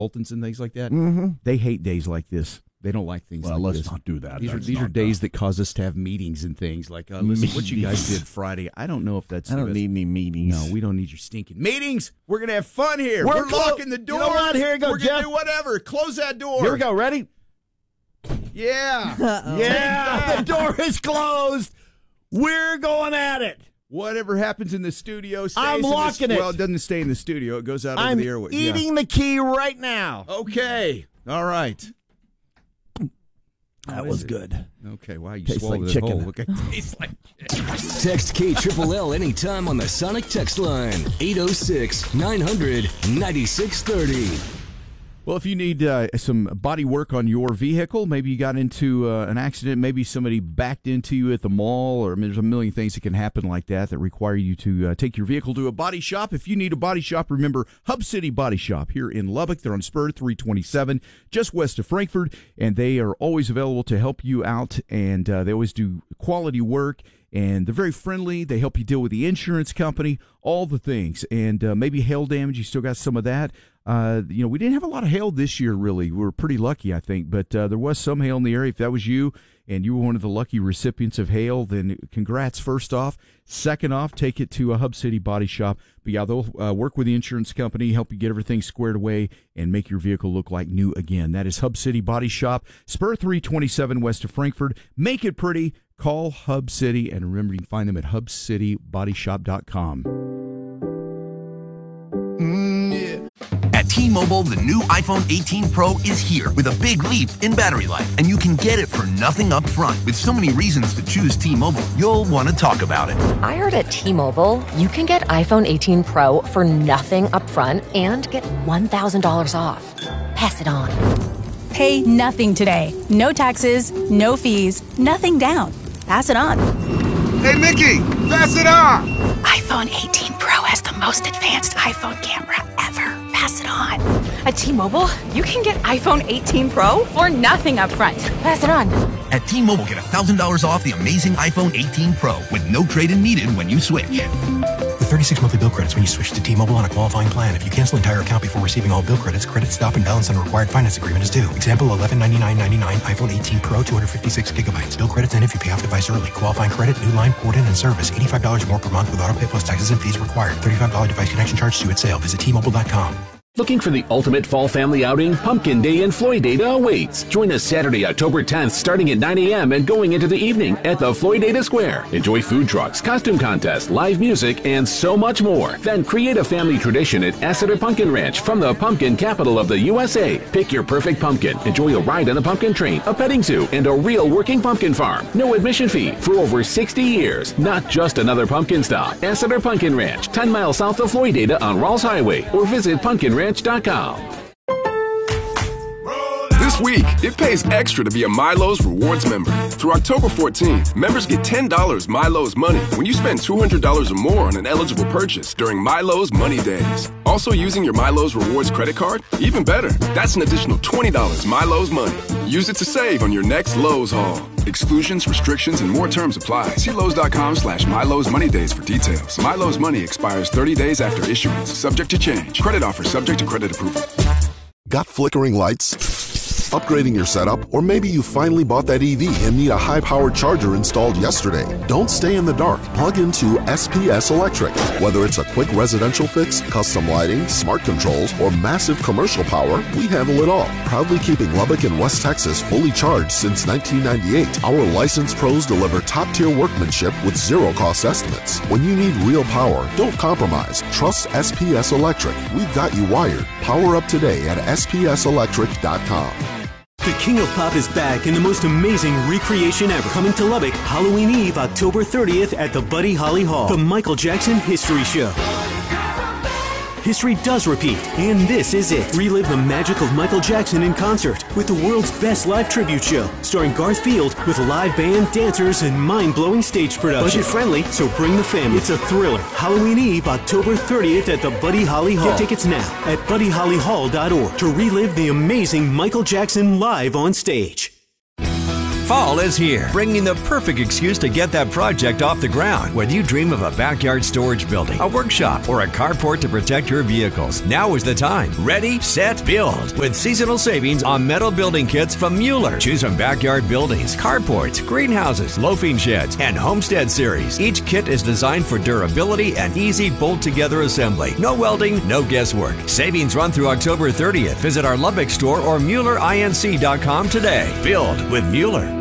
consultants and things like that. Mm-hmm. They hate days like this. They don't like things like this. Well, let's not do that. These are days that cause us to have meetings and things. Like, listen, what you guys did Friday, I don't know if that's I don't need any meetings. No, we don't need your stinking meetings. We're going to have fun here. We're locking the door. You know what? Here you go, We're Jeff. going to do whatever. Close that door. Here we go. Ready? Yeah. Yeah, the door is closed. We're going at it. Whatever happens in the studio stays I'm locking it. it. Well, it doesn't stay in the studio. It goes out over I'm the airways. eating the key right now. Okay. All right. That was good. Okay, wow, you Tastes swallowed like it chicken. whole. Look, it tastes like chicken. Text KLLL anytime on the Sonic text line, 806-900-9630. Well, if you need some body work on your vehicle, maybe you got into an accident, maybe somebody backed into you at the mall, or there's a million things that can happen like that require you to take your vehicle to a body shop. If you need a body shop, remember Hub City Body Shop here in Lubbock. They're on Spur 327, just west of Frankfort, and they are always available to help you out, and they always do quality work. And they're very friendly. They help you deal with the insurance company, all the things. And maybe hail damage, you still got some of that. We didn't have a lot of hail this year, really. We were pretty lucky, I think. But there was some hail in the area. If that was you and you were one of the lucky recipients of hail, then congrats, first off. Second off, take it to a Hub City Body Shop. But, yeah, they'll work with the insurance company, help you get everything squared away, and make your vehicle look like new again. That is Hub City Body Shop, Spur 327 west of Frankfort. Make it pretty. Call Hub City, and remember, you can find them at hubcitybodyshop.com. At T-Mobile, the new iPhone 18 Pro is here with a big leap in battery life, and you can get it for nothing up front. With so many reasons to choose T-Mobile, you'll want to talk about it. I heard at T-Mobile, you can get iPhone 18 Pro for nothing up front and get $1,000 off. Pass it on. Pay nothing today. No taxes, no fees, nothing down. Pass it on. Hey, Mickey, pass it on. iPhone 18 Pro has the most advanced iPhone camera ever. Pass it on. At T-Mobile, you can get iPhone 18 Pro for nothing up front. Pass it on. At T-Mobile, get $1,000 off the amazing iPhone 18 Pro with no trade-in needed when you switch. With 36 monthly bill credits when you switch to T-Mobile on a qualifying plan. If you cancel entire account before receiving all bill credits, credit stop and balance on a required finance agreement is due. Example, $1199.99 iPhone 18 Pro, 256 gigabytes. Bill credits end if you pay off device early. Qualifying credit, new line, port in, and service. $85 more per month with auto pay plus taxes and fees required. $35 device connection charge due at sale. Visit T-Mobile.com. Looking for the ultimate fall family outing? Pumpkin Day in Floydada awaits. Join us Saturday, October 10th, starting at 9 a.m. and going into the evening at the Floydada Square. Enjoy food trucks, costume contests, live music, and so much more. Then create a family tradition at Essiter Pumpkin Ranch from the pumpkin capital of the USA. Pick your perfect pumpkin. Enjoy a ride on a pumpkin train, a petting zoo, and a real working pumpkin farm. No admission fee for over 60 years. Not just another pumpkin stop. Essiter Pumpkin Ranch, 10 miles south of Floydada on Rawls Highway, or visit pumpkinranch.com. This week, it pays extra to be a Milo's Rewards member. Through October 14th, members get $10 Milo's Money when you spend $200 or more on an eligible purchase during Milo's Money Days. Also using your Milo's Rewards credit card? Even better, that's an additional $20 Milo's Money. Use it to save on your next Lowe's haul. Exclusions, restrictions, and more terms apply. See Lowe's.com/Milo's Money Days for details. Milo's Money expires 30 days after issuance, subject to change. Credit offer subject to credit approval. Got flickering lights? Upgrading your setup? Or maybe you finally bought that EV and need a high-powered charger installed yesterday. Don't stay in the dark. Plug into SPS Electric. Whether it's a quick residential fix, custom lighting, smart controls, or massive commercial power, we handle it all. Proudly keeping Lubbock and West Texas fully charged since 1998. Our licensed pros deliver top-tier workmanship with zero-cost estimates. When you need real power, don't compromise. Trust SPS Electric. We've got you wired. Power up today at spselectric.com. The King of Pop is back in the most amazing recreation ever. Coming to Lubbock, Halloween Eve, October 30th at the Buddy Holly Hall. The Michael Jackson History Show. History does repeat, and this is it. Relive the magic of Michael Jackson in concert with the world's best live tribute show, starring Garth Field with a live band, dancers, and mind-blowing stage production. Budget-friendly, so bring the family. It's a thriller. Halloween Eve, October 30th at the Buddy Holly Hall. Get tickets now at buddyhollyhall.org to relive the amazing Michael Jackson live on stage. Fall is here, bringing the perfect excuse to get that project off the ground. Whether you dream of a backyard storage building, a workshop, or a carport to protect your vehicles, now is the time. Ready, set, build. With seasonal savings on metal building kits from Mueller. Choose from backyard buildings, carports, greenhouses, loafing sheds, and homestead series. Each kit is designed for durability and easy bolt-together assembly. No welding, no guesswork. Savings run through October 30th. Visit our Lubbock store or MuellerINC.com today. Build with Mueller.